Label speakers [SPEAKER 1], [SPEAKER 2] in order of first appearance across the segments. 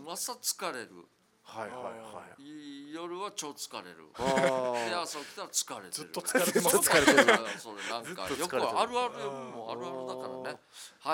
[SPEAKER 1] 朝疲れる。
[SPEAKER 2] はいはいはい。
[SPEAKER 1] 夜は超疲れる。で朝起きたら疲れてる。
[SPEAKER 3] ずっと疲れてます。
[SPEAKER 2] ずっと疲れてる。
[SPEAKER 1] それなんかよくあるあるよ、もうあるあるだからね。はい、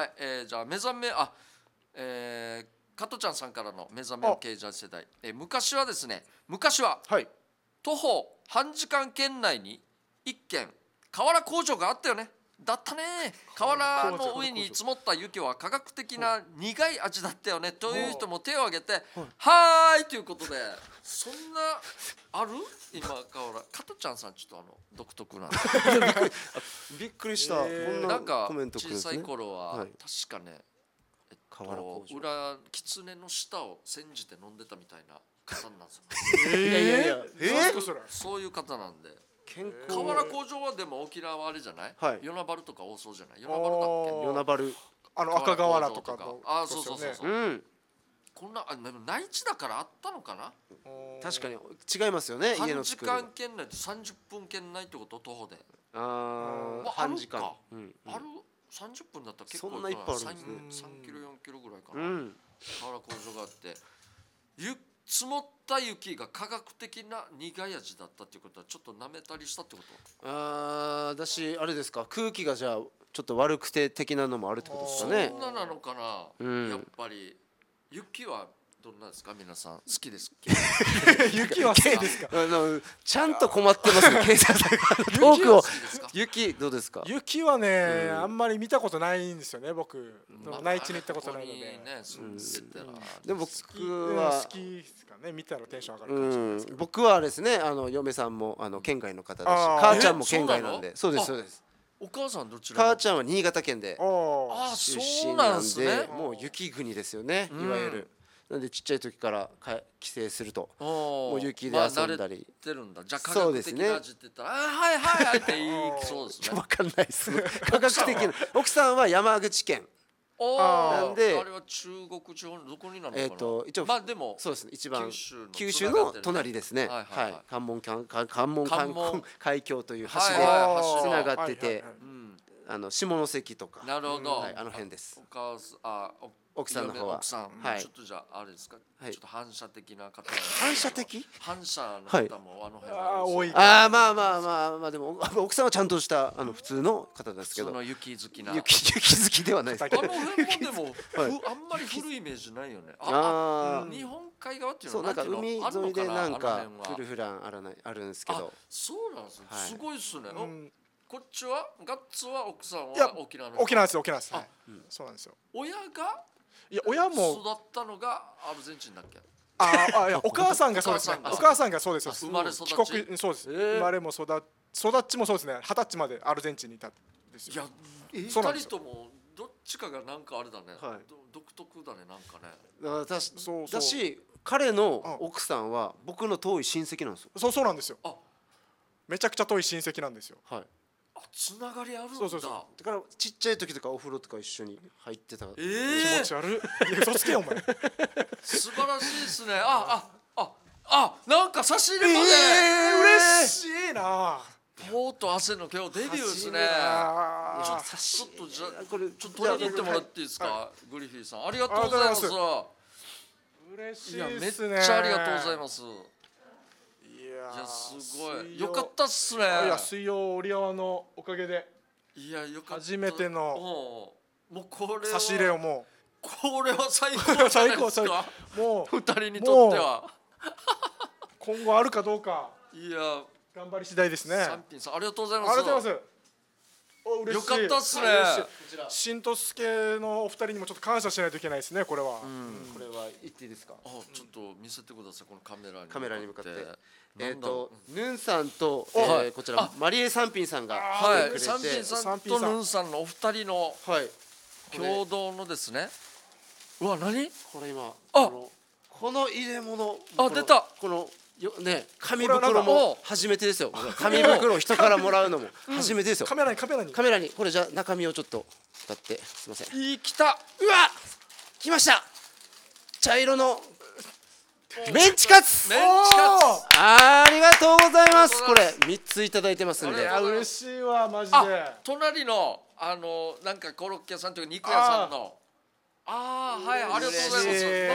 [SPEAKER 1] じゃあ目覚め加トちゃんさんからの目覚めの経済世代。昔はですね、昔は
[SPEAKER 2] はい
[SPEAKER 1] 徒歩半時間圏内に一軒瓦工場があったよね。だったね。瓦の上に積もった雪は科学的な苦い味だったよねという人も手を挙げて、はーいということで、そんなある今瓦。加トちゃんさんちょっと独特なんで
[SPEAKER 2] びっくりした。こん
[SPEAKER 1] な
[SPEAKER 2] なん
[SPEAKER 1] か
[SPEAKER 2] コメント来るんですね。
[SPEAKER 1] 小さい頃は
[SPEAKER 2] はい
[SPEAKER 1] 確かね、
[SPEAKER 2] 瓦工場。
[SPEAKER 1] 狐の舌を煎じて飲んでたみたいな方なんですよ。
[SPEAKER 2] いやいやいや。
[SPEAKER 3] 何ですかそれ。
[SPEAKER 1] そういう方なんで。
[SPEAKER 2] 健康。
[SPEAKER 1] 瓦工場はでも沖縄はあれじゃない？
[SPEAKER 2] はい
[SPEAKER 1] 与那原とか多そうじゃない？与那原だっけ？
[SPEAKER 2] 与那原。
[SPEAKER 3] 赤瓦とかの。
[SPEAKER 1] あ、そうそうそうそう。
[SPEAKER 2] うん。
[SPEAKER 1] こんなでも内地だからあったのかな？
[SPEAKER 2] 確かに違いますよね。家の
[SPEAKER 1] 半時
[SPEAKER 2] 作り。
[SPEAKER 1] 間圏内で30分圏内ってこと徒歩で。
[SPEAKER 2] ああ。
[SPEAKER 1] ある
[SPEAKER 2] 半時間。
[SPEAKER 1] か。ある30分だったら結構
[SPEAKER 2] そんないっぱいあるんですね。
[SPEAKER 1] 3キロ4キロぐらいかな。
[SPEAKER 2] うん。
[SPEAKER 1] 瓦工場があって。積もった雪が科学的な苦い味だったっていうことはちょっと舐めたりしたってこと？
[SPEAKER 2] ああ、だしあれですか、空気がじゃあちょっと悪くて的なのもあるってことですかね。
[SPEAKER 1] そんななのかな、
[SPEAKER 2] うん
[SPEAKER 1] やっぱり雪はどんなですか皆さん？好きですか？
[SPEAKER 3] 雪は好きですか？
[SPEAKER 2] ちゃんと困ってます経済トークを。雪どうですか？
[SPEAKER 3] 雪はね、あんまり見たことないんですよね僕。内地に行ったことないので。
[SPEAKER 2] でも僕は
[SPEAKER 3] 好きですかね。見たらテンション上がるかもしれないですけど。
[SPEAKER 2] 僕はですね、嫁さんも県外の方だし、母ちゃんも県外なんで。そうですそうです。
[SPEAKER 1] お母さんどちら？
[SPEAKER 2] 母ちゃんは新潟県で出身なんで、もう雪国ですよね、いわゆる。なんでちっちゃい時から帰省するともう雪で遊んだり。
[SPEAKER 1] じゃあ科学的な味って言ったら、はいはいはいって言いそうですね。
[SPEAKER 2] わかんないですね。科学的な。奥さんは山口県。
[SPEAKER 1] なんであれは中国地方のどこになるのかな。
[SPEAKER 2] 一応
[SPEAKER 1] まあでも
[SPEAKER 2] そうですね、一番
[SPEAKER 1] 九
[SPEAKER 2] 州の隣ですね。はい。関門海峡という橋でつながってて、下関とか、
[SPEAKER 1] なるほど、
[SPEAKER 2] あの辺です。
[SPEAKER 1] 奥さんの方はちょっとじゃああれですか、ちょっと反射的な方。
[SPEAKER 2] 反射的？
[SPEAKER 1] 反射の方もあの辺は
[SPEAKER 3] 多い。
[SPEAKER 2] まあでも奥さんはちゃんとした普通の方ですけど。
[SPEAKER 1] その雪好きな。
[SPEAKER 2] 雪好きではないです。
[SPEAKER 1] あの辺もでもあんまり古いイメージないよね。日本海側っていうのは
[SPEAKER 2] なんか海沿いでなんかフルフランあるんですけど。
[SPEAKER 1] そうなんですね。すごいですね。こっちはガッツは奥さんは沖縄の。
[SPEAKER 3] 沖縄です沖縄です。そうなんですよ。
[SPEAKER 1] 親が
[SPEAKER 3] 親も
[SPEAKER 1] 育ったのがアルゼンチンだっけ？
[SPEAKER 3] いやお母さんがそうですね。お母さんがそうです。
[SPEAKER 1] 生まれ育ち。
[SPEAKER 3] 帰国そうです。生まれも育ちもそうですね。20歳までアルゼンチンにいたんですよ。
[SPEAKER 1] いや2人ともどっちかがなんかあれだね。独特だねなんかね。
[SPEAKER 2] だし彼の奥さんは僕の遠い親戚なんですよ。
[SPEAKER 3] そうなんですよ。めちゃくちゃ遠い親戚なんですよ。
[SPEAKER 2] はい。
[SPEAKER 1] つながりあるんだ。
[SPEAKER 3] そう
[SPEAKER 2] だからちっちゃい時とかお風呂とか一緒に入ってた。
[SPEAKER 3] 気持ち悪い。嘘つけよお前。
[SPEAKER 1] 素晴らしいですね。なんか差し入れまで。
[SPEAKER 3] 嬉しいな。
[SPEAKER 1] ポーと汗の今日デビューですね。ちょっとじゃこれちょっと取りに行ってもらっていいですか、グリフィーさん。ありがとうございます。
[SPEAKER 3] 嬉しい
[SPEAKER 1] いやめっ
[SPEAKER 3] ですね。
[SPEAKER 1] ちゃありがとうございます。いやすごいよかったっすね。
[SPEAKER 3] いや水曜オリアワのおかげで。
[SPEAKER 1] いやよかった。
[SPEAKER 3] 初めての
[SPEAKER 1] もうこれ
[SPEAKER 3] 差し入れをも
[SPEAKER 1] うこれは最高じゃないですか。
[SPEAKER 3] もう
[SPEAKER 1] 2人にとっては
[SPEAKER 3] 今後あるかどうか。
[SPEAKER 1] いや
[SPEAKER 3] 頑張り次第ですね。
[SPEAKER 1] 三品さんありがとうございます。
[SPEAKER 3] ありがとうございます。
[SPEAKER 1] よかったっすね。
[SPEAKER 3] 新とすけのお二人にもちょっと感謝しないといけないですねこれは。
[SPEAKER 2] これは言っていいですか？
[SPEAKER 1] ちょっと見せてくださいこのカメラに向かって。
[SPEAKER 2] ヌンさんとこちらマリエ三品さんが来てくれて、
[SPEAKER 1] 三品さんとヌンさんのお二人の共同のですね。うわ何？
[SPEAKER 2] これ今この入れ物。
[SPEAKER 1] 出た。
[SPEAKER 2] この紙袋も初めてですよ。紙袋を人からもらうのも初めてですよ。カメラにこれじゃ中身をちょっと使ってすみません。
[SPEAKER 1] 来た。うわ
[SPEAKER 2] 来ました。茶色のメンチカツ。ありがとうございます。これ3ついただいてますんで。
[SPEAKER 3] 嬉しいわマジで。
[SPEAKER 1] 隣のなんかコロッケ屋さんというか肉屋さんの。はいありがとうございます。